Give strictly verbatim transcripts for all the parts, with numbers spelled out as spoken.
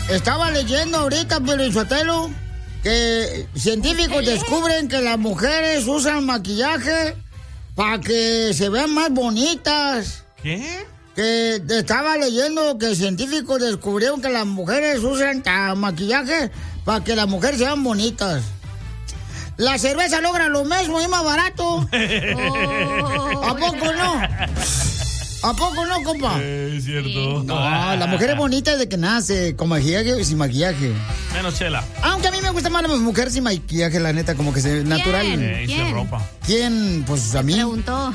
estaba leyendo ahorita, Piolinsotelo, que científicos descubren que las mujeres usan maquillaje para que se vean más bonitas. ¿Qué? Que estaba leyendo que científicos descubrieron que las mujeres usan maquillaje para que las mujeres se vean bonitas. La cerveza logra lo mismo y más barato. Oh. ¿A poco no? ¿A poco no, compa? Es cierto. No, la mujer es bonita desde que nace, con maquillaje y sin maquillaje. Menos Chela. Aunque a mí me gusta más la mujer sin maquillaje, la neta, como que se natural. Eh, ¿Quién? Ropa. ¿Quién? Pues a mí. Preguntó.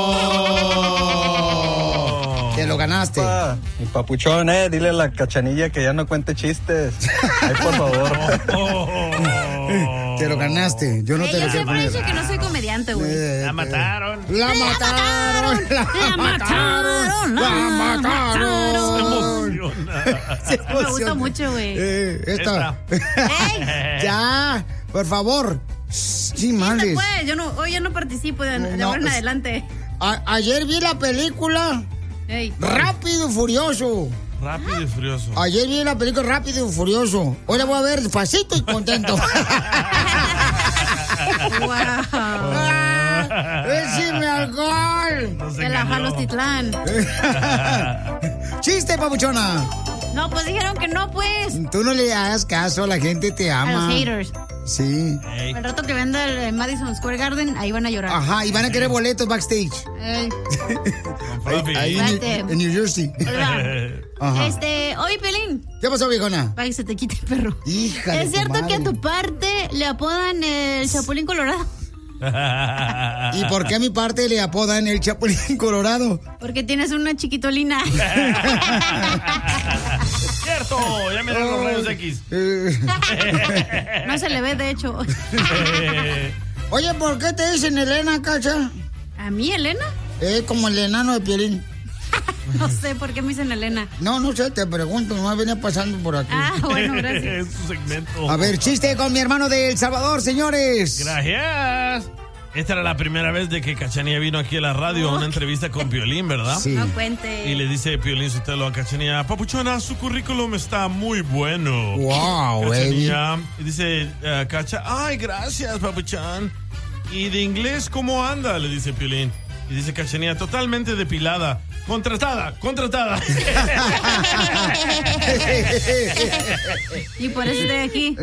Oh. Te lo ganaste. Pa, mi papuchón, eh, dile a la Cachanilla que ya no cuente chistes. Ay, por favor. Oh, oh, oh. Te lo ganaste. Yo no Hey, te yo lo quiero siempre he poner. dicho que no soy comediante, güey. Eh, La mataron. La La mataron. mataron. La mataron. La mataron. Se emociona. Se Me gusta emociona. mucho, güey. Eh, esta. Ey. Ya, por favor. Sí, males. Pues, yo no, hoy ya no participo de, de No, ahora en es- adelante. A- ayer vi la película Ey. Rápido y Furioso. Rápido y furioso. Ayer vi la película Rápido y Furioso. Hoy la voy a ver despacito y contento. Wow. ¡Écheme alcohol! No se De la engañó. Jalostitlán. ¡Chiste, papuchona! No, pues dijeron que no, pues. Tú no le hagas caso, la gente te A ama. los haters. Sí. Ey. El rato que venda el Madison Square Garden, ahí van a llorar. Ajá, y van a querer boletos backstage. Ey. Con Fluffy. Ahí en, Espérate. en New Jersey. Hola. Ajá. Este, oye, Pelín, ¿Qué pasó, viejona? para que se te quite el perro. Hija de ¿Es tu cierto que a madre. tu parte le apodan el Chapulín Colorado? ¿Y por qué a mi parte le apodan el Chapulín Colorado? Porque tienes una chiquitolina. Cierto, ya miran los rayos X. Eh, No se le ve, de hecho. Oye, ¿por qué te dicen Elena, Cacha? ¿A mí, Elena? Eh, como el enano de Piolín. No sé por qué me dicen Elena. No, no sé, te pregunto, nomás venía pasando por aquí. Ah, bueno, gracias. Es su segmento. A ver, chiste con mi hermano de El Salvador, señores. Gracias. Esta era la primera vez de que Cachanilla vino aquí a la radio a una entrevista con Piolín, ¿verdad? Sí. No cuente. Y le dice Piolín Sotelo a Cachanilla, papuchona, su currículum está muy bueno. Wow, baby. Cachanilla, y dice eh, Cacha, ay, gracias, papuchón. ¿Y de inglés cómo anda? Le dice Piolín. Y dice Cachanilla, totalmente depilada. Contratada, contratada. Y por eso estoy aquí.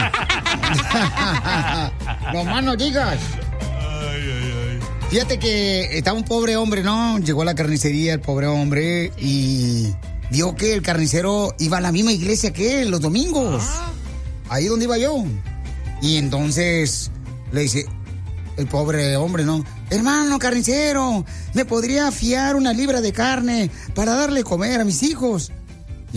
No más no digas. Ay, ay, ay. Fíjate que estaba un pobre hombre, ¿no? Llegó a la carnicería el pobre hombre y vio que el carnicero iba a la misma iglesia que él los domingos. Ahí donde iba yo. Y entonces le dice el pobre hombre, ¿no? Hermano carnicero, ¿me podría fiar una libra de carne para darle comer a mis hijos?